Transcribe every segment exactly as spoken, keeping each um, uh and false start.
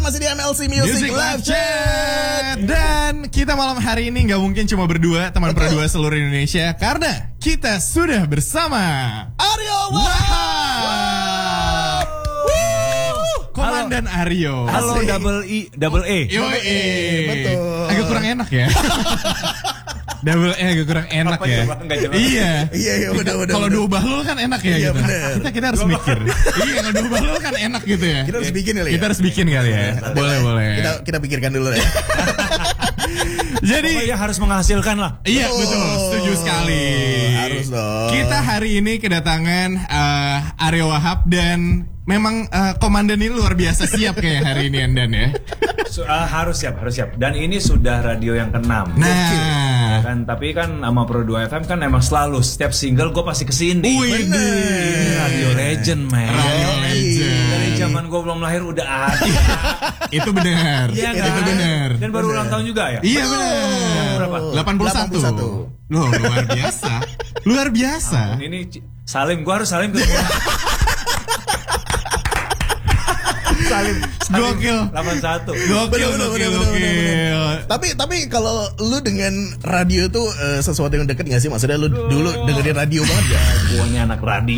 masih di M L C Music, Music Live Chat. Dan kita malam hari ini gak mungkin cuma berdua, teman berdua seluruh Indonesia, karena kita sudah bersama Aryo Wahab. Komandan Aryo. Halo Asik. double E, double E. Yoi. Betul. Agak kurang enak ya. Double E agak kurang enak Apa ya. coba? Nggak jelas. Iya. Iya, iya, benar, benar. Kalau benar. dua bahlul kan enak ya. Iya, gitu. benar. Kita kita harus mikir. Iya, kalau dua bahlul kan enak gitu ya. Kita harus bikin kali ya. Kita harus bikin kali ya. Boleh, boleh. Kita kita pikirkan dulu ya. Jadi Pokoknya harus menghasilkan lah. iya Oh, betul, setuju sekali. harus dong. Kita hari ini kedatangan uh, Aryo Wahab dan memang uh, komandan ini luar biasa siap kayak hari ini Andan ya. So, uh, harus siap, harus siap. Dan ini sudah radio yang keenam. Nah, Kan, tapi kan sama Pro dua F M kan emang selalu setiap single gue pasti kesini. wih, Ini radio legend, man. Radio legend. Dari zaman gue belum lahir udah ada. Itu benar. Iya kan? Itu benar. Dan baru ulang tahun juga ya? Iya benar. Berapa? delapan puluh satu. delapan puluh satu. Loh, luar biasa. Luar biasa. Ini C- Salim, gue harus salim ketemu. Salim, Salim Gokil. delapan puluh satu. Gokil, Bener, bener, gokil, bener, gokil. bener, Tapi tapi kalau lu dengan radio tuh eh, sesuatu yang deket gak sih? Maksudnya lu dulu dengerin radio banget gak? Gue ini anak radio.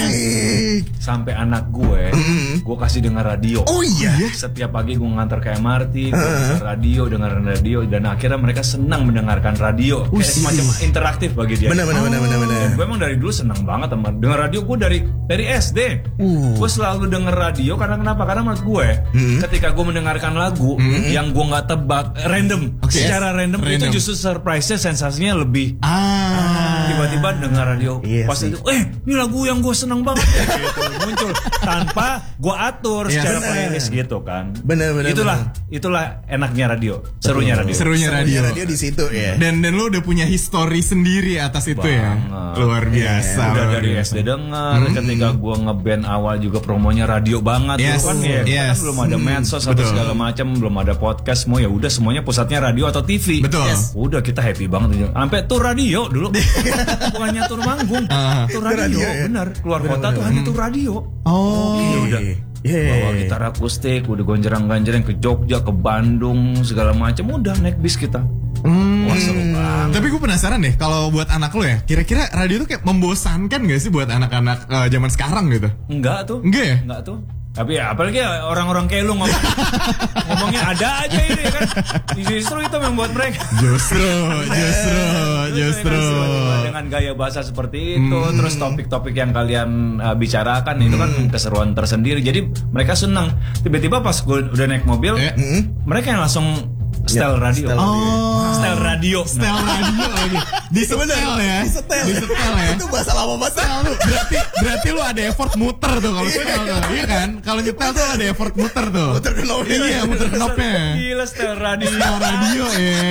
Asik. Sampai anak gue, gue kasih dengar radio. Oh iya. Setiap pagi gue nganter ke M R T, gue denger radio, dengerin radio, dan akhirnya mereka senang mendengarkan radio. Kayak semacam interaktif bagi dia. Benar benar benar benar benar. Gue emang dari dulu senang banget sama denger radio. Gue dari dari S D, Uh. gue selalu denger radio karena kenapa? Karena menurut gue, ketika gue mendengarkan lagu yang gue nggak tebak, random, Oke. secara random, Random. itu justru surprise-nya, sensasinya lebih. Ah. Tiba-tiba dengar radio, Iya pas sih. itu, eh ini lagu yang gue seneng banget ya, gitu muncul tanpa gue atur Iya, secara benar. playlist gitu kan. Benar, benar, Itulah, benar. itulah enaknya radio, serunya radio. Serunya radio. radio di situ ya. Dan dan lu udah punya history sendiri atas itu ya. Banget. Luar biasa. Udah luar dari biasa. S D denger, ketika gue ngeband awal juga promonya radio banget. Yes, Dulu kan ya, yes. kan belum ada medsos atau Betul. segala macam, belum ada podcast, semua ya udah semuanya pusatnya radio atau T V. Betul. Yes. Udah kita happy banget. Sampai tur radio dulu, bukannya tur manggung, Ah. tur radio, radio, ya? bener. Keluar kota tuh hanya tur radio. Oh. Iya, udah. Iya. Bawa gitar akustik, udah gonjerang-ganjerang ke Jogja, ke Bandung, segala macam, udah naik bis kita. Hmm. Wah seru banget. Tapi gue penasaran deh, kalau buat anak lo ya, kira-kira radio tuh kayak membosankan gak sih buat anak-anak eh, zaman sekarang gitu? Enggak tuh. Enggak ya? Enggak tuh. Tapi ya apalagi ya orang-orang kayak lu ngomong, ngomongnya ada aja ini kan. Justru itu yang buat mereka. Justru, justru, justru. Dengan gaya bahasa seperti itu, terus topik-topik yang kalian uh, bicarakan itu kan keseruan tersendiri. Jadi mereka senang. Tiba-tiba pas gue udah naik mobil, Ya. mereka yang langsung style radio. style Oh. Style radio. Style radio lagi. Di setel ya. Di setel. Di setel ya. Itu bahasa lama banget. Setel tuh berarti berarti lu ada effort muter tuh kalau setel tuh. Iya kan? Kalau nyetel tuh ada effort muter tuh. Muter knopnya. Iya, muter knopnya. Gila style radio. Setel radio ya.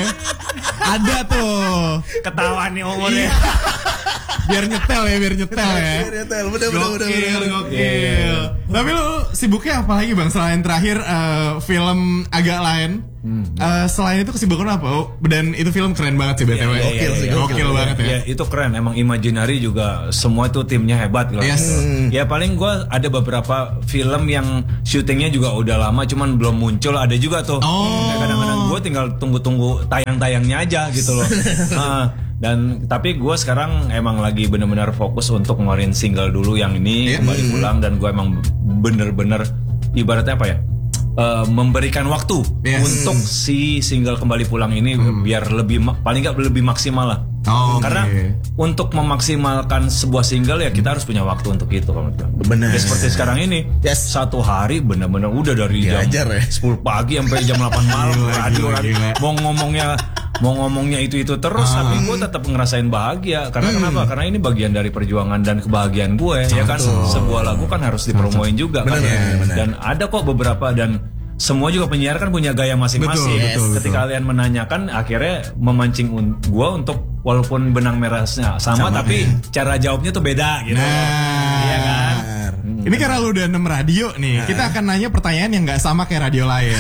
Ada tuh. Ketahuan nih umurnya. Biar nyetel ya, biar nyetel ya. Bener bener bener bener. Gokil, bener. gokil. Tapi lu sibuknya apa lagi bang? Selain terakhir eh, film agak lain. Eh, selain itu kesibukan apa? Oh, dan itu film keren banget sih B T W. Iya, iya, Gokil sih, iya, Gokil iya, banget ya. iya, itu keren. Emang Imaginary juga semua itu timnya hebat gitu. Yes. Ya paling gue ada beberapa film yang syutingnya juga udah lama, cuman belum muncul. Ada juga tuh. Oh. Ya, kadang-kadang gue tinggal tunggu-tunggu tayang-tayangnya aja gitu loh. Nah, dan tapi gue sekarang emang lagi bener-bener fokus untuk ngeluarin single dulu yang ini Iya. kembali pulang, dan gue emang bener-bener ibaratnya apa ya? Eh, memberikan waktu Yes. untuk si single kembali pulang ini biar lebih ma- paling nggak lebih maksimal lah. Oh, oke. Karena untuk memaksimalkan sebuah single ya kita harus punya waktu untuk itu kalau menurut gue. Bener. Ya, seperti sekarang ini, Yes. satu hari bener-bener udah dari jam Diajar ya. sepuluh pagi sampai jam delapan malam Gila, radio, gila, radio. gila. mau ngomongnya mau ngomongnya itu itu terus, tapi gue tetap ngerasain bahagia karena kenapa? Karena ini bagian dari perjuangan dan kebahagiaan gue, ya kan. Sebuah lagu kan harus dipromoin juga kan. Bener, bener. Dan ada kok beberapa, dan semua juga penyiar kan punya gaya masing-masing. Betul, betul, Ketika kalian menanyakan, akhirnya memancing un- gue untuk walaupun benang merahnya sama, tapi cara jawabnya tuh beda gitu. Nah, Iya kan? Ini karena lu udah enam radio nih, kita akan nanya pertanyaan yang nggak sama kayak radio lain.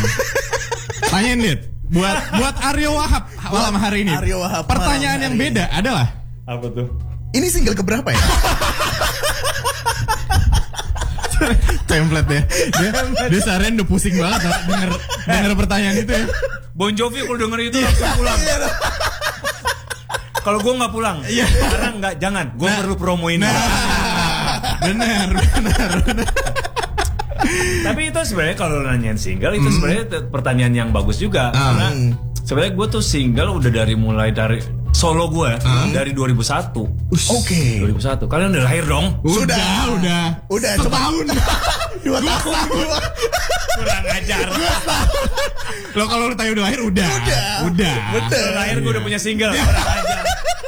Tanyain Dit, buat buat Aryo Wahab malam hari ini. Aryo Wahab Pertanyaan malam yang hari beda adalah, Apa tuh? Ini single keberapa ya? Template ya. Dia, dia seharian udah pusing banget denger denger pertanyaan itu ya. Bon Jovi kalau denger itu langsung pulang. Kalau gue nggak pulang, karena nggak jangan. Gue perlu promoin. Nah, benar, benar, benar. Tapi itu sebenarnya kalau nanyain single itu sebenarnya t- pertanyaan yang bagus juga karena sebenarnya gue tuh single udah dari mulai dari solo gue dari dua ribu satu. Oke. dua ribu satu. Kalian udah lahir dong? Udah, udah. Udah setahun. Dua tahun. Kurang ajar. Lo kalau lu tanya udah lahir udah. Udah. Udah. Betul. Udah lahir gue udah punya single. Kurang ajar.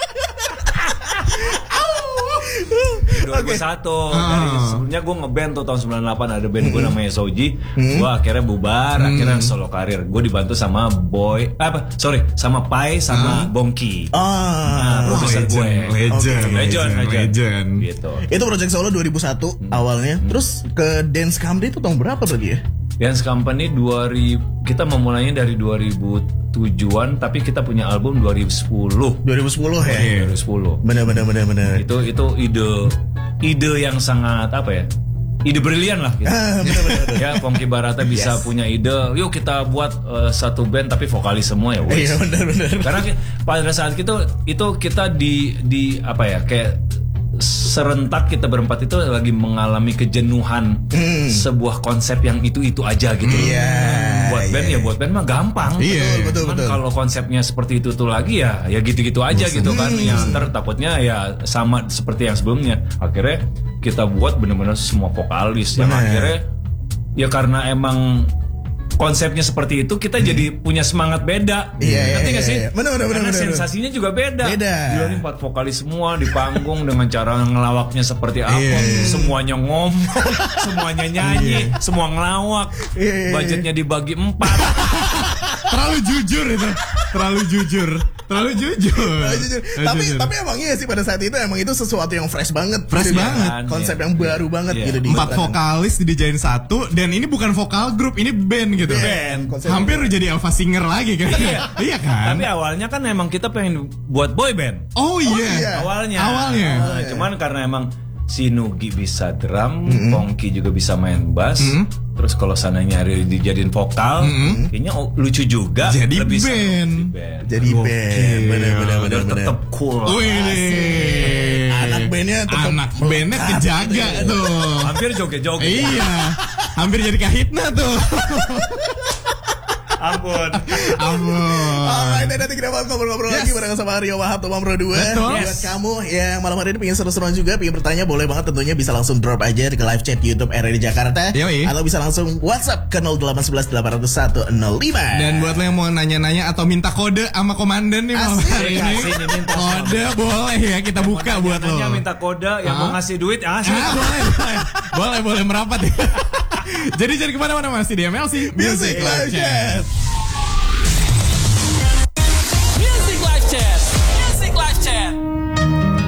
dua ribu satu dari sebelumnya gue ngeband tuh tahun sembilan puluh delapan ada band gue namanya Soji. Gue akhirnya bubar, akhirnya solo karir. Gue dibantu sama Boy, apa? Sorry, sama Pai sama Bongki. Ah. Nah, produser gue. Legend, Legend, legend, legend. legend. Gitu. Itu Project Solo dua ribu satu awalnya. Terus ke Dance Company itu tahun berapa berarti ya? Dance Company dua ribu kita memulainya dari dua ribu tujuan tapi kita punya album dua ribu sepuluh. dua ribu sepuluh ya. dua ribu sepuluh. Benar benar benar benar. Itu itu ide ide yang sangat apa ya? Ide brilian lah gitu. Ah, benar benar. Ya, Pongki Barata bisa Yes. punya ide, yuk kita buat uh, satu band tapi vokalis semua ya wes. Iya benar benar. Karena ki- pada saat itu itu kita di di apa ya kayak serentak kita berempat itu lagi mengalami kejenuhan sebuah konsep yang itu-itu aja gitu. Iya, Buat band iya. ya buat band mah gampang. Iya, betul, Cuman betul. kalau konsepnya seperti itu tuh lagi ya ya gitu-gitu aja gitu kan. Ya ntar takutnya ya sama seperti yang sebelumnya. Akhirnya kita buat benar-benar semua vokalis yang Benar. akhirnya ya karena emang konsepnya seperti itu kita jadi punya semangat beda. Iya, iya, Ngerti iya, nggak sih? iya. Benar, benar, Karena benar, benar. sensasinya juga beda. Beda. Gila nih empat vokalis semua di panggung dengan cara ngelawaknya seperti apa. Iya. Semuanya ngomong, semuanya nyanyi, semua ngelawak. Iya, iya, iya. Budgetnya dibagi empat. Terlalu jujur itu. Terlalu jujur. Terlalu jujur. Nah, jujur. Terlalu Tapi jujur. tapi emang iya sih pada saat itu emang itu sesuatu yang fresh banget. Fresh gitu ya. banget. Konsep Iya. yang baru banget Iya. gitu di Empat vokalis dijadiin satu dan ini bukan vokal grup, ini band gitu. Band. Konsep- Hampir jadi Alpha Singer lagi kan. Iya kan? Tapi awalnya kan emang kita pengen buat boy band. Oh iya. iya. Awalnya. Awalnya. Nah, cuman karena emang si Nugi bisa drum, Pongki juga bisa main bass. Terus kalau sananya hari dijadiin vokal, kayaknya oh, lucu juga. Jadi Lebih seru band. si band. Jadi band. Bener bener bener Biar bener. tetap cool. Wih nih. Anak bandnya tetap Anak bandnya kejaga tuh. Hampir joget-joget. Iya. Hampir jadi kahitna tuh. Ampun. Ampun. Alright, dan nanti kita bakal ngobrol-ngobrol Yes. lagi bareng sama Rio Wahab Tomam Pro dua. Betul. Buat Yes. kamu yang malam hari ini pengen seru-seruan juga, pengen bertanya, boleh banget tentunya bisa langsung drop aja ke live chat YouTube R R D Jakarta. Yoi. Atau bisa langsung WhatsApp ke nol delapan satu satu delapan nol satu nol lima. Dan buat lo yang mau nanya-nanya atau minta kode sama komandan nih malam Asik, hari ini, kasih nih, minta kode boleh ya kita buka buat lo. Nanya minta kode yang Hah? mau ngasih duit ah Ah, boleh, boleh, boleh, boleh merapat ya. Jadi jangan kemana-mana, masih di M L C Music Live Chat.